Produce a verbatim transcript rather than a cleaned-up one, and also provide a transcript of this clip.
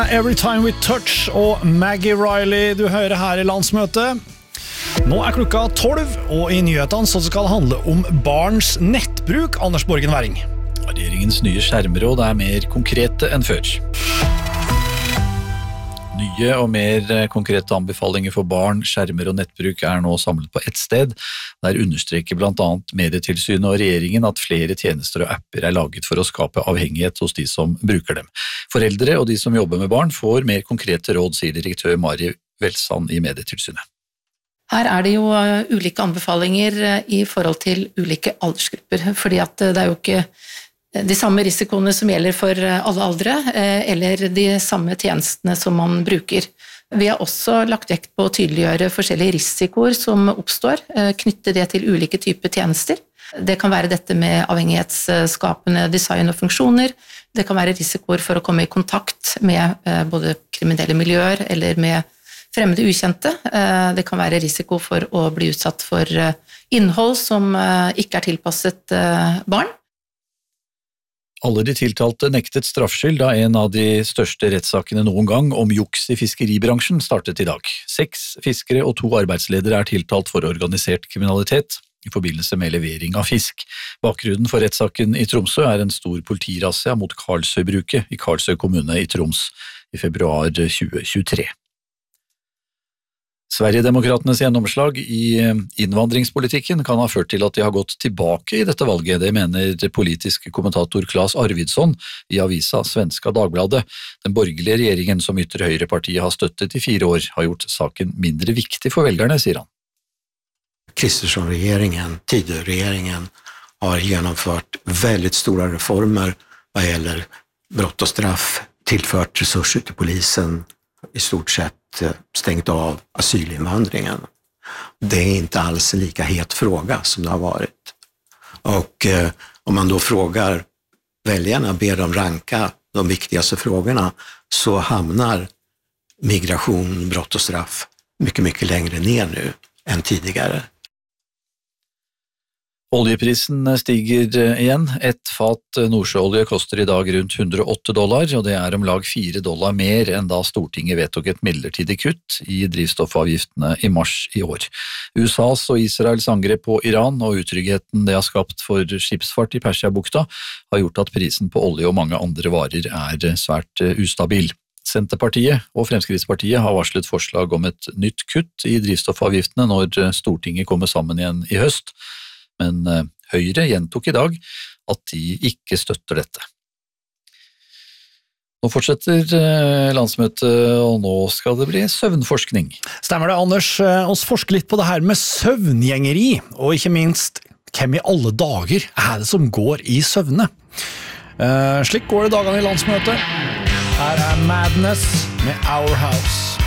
Every Time We Touch og Maggie Riley du hører her i landsmøtet. Nå er klokka tolv, og i nyhetene så skal det handle om barns nettbruk, Anders Borgen Væring. Regjeringens nye skjermråd er mer konkrete enn før. Nye og mer konkrete anbefalinger for barn, skjermer og nettbruk er nå samlet på ett sted. Der understreker blant annet Medietilsynet og regjeringen at flere tjenester og apper er laget for å skape avhengighet hos de som bruker dem. Foreldre og de som jobber med barn får mer konkrete råd, sier direktør Mari Velsand i Medietilsynet. Her er det jo ulike anbefalinger i forhold til ulike aldersgrupper, fordi at det er jo ikke de samme risikoene som gjelder for alle aldre, eller de samme tjenestene som man bruker. Vi har også lagt vekt på å tydeliggjøre forskjellige risikoer som oppstår, knytte det til ulike typer tjenester. Det kan være dette med avhengighetsskapende design og funksjoner, det kan være risikoer for å komme i kontakt med både kriminelle miljøer eller med fremmede ukjente. Det kan være risiko for å bli utsatt for innhold som ikke er tilpasset barn. Alle de tiltalte nektet straffskyld da en av de største rettssakene noen gang om juks i fiskeribransjen startet i dag. Seks fiskere og to arbeidsledere er tiltalt for organisert kriminalitet i forbindelse med levering av fisk. Bakgrunnen for rettssaken i Tromsø er en stor politirassia mot Karlsøybruket i Karlsøy kommune i Troms i februar tjue tjuetre. Sverigedemokraternes gjennomslag i innvandringspolitikken kan ha ført til at de har gått tilbake i dette valget, det mener politisk kommentator Claes Arvidsson i avisa Svenska Dagbladet. Den borgerlige regjeringen som ytre høyrepartiet har støttet i fire år, har gjort saken mindre viktig for velgerne, sier han. Kristersson-regeringen, Tidø-regeringen, har gjennomført veldig store reformer hva gjelder brott og straff, tilført ressurser til polisen, i stort sett stängt av asylinvandringen. Det är inte alls en lika het fråga som det har varit. Och eh, om man då frågar väljarna, ber dem ranka de viktigaste frågorna, så hamnar migration, brott och straff mycket, mycket längre ner nu än tidigare. Oljeprisen stiger igjen. Et fat nordsjøolje koster i dag rundt hundre og åtte dollar, og det er om lag fire dollar mer enn da Stortinget vedtok et midlertidig kutt i drivstoffavgiftene i mars i år. U S A's og Israels angrep på Iran og utryggheten det har skapt for skipsfart i Persiabukta har gjort at prisen på olje og mange andre varer er svært ustabil. Senterpartiet og Fremskrittspartiet har varslet forslag om et nytt kutt i drivstoffavgiftene når Stortinget kommer sammen igjen i høst, men Høyre gjentok i dag at de ikke støtter dette. Nå fortsetter landsmøtet, og nå skal det bli søvnforskning. Stemmer det, Anders? Oss forsker litt på det her med søvngjengeri, og ikke minst, hvem i alle dager er det som går i søvne? Uh, slik går det dagene i landsmøtet. Her er Madness med Our House.